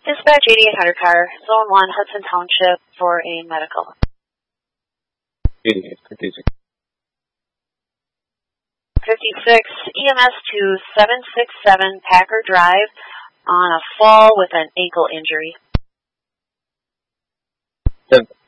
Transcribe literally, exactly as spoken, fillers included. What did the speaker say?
Dispatch eighty-eight hundred car, Zone one, Hudson Township for a medical. eighty-eight, fifty-six. fifty-six, E M S to seven six seven Packer Drive on a fall with an ankle injury. seven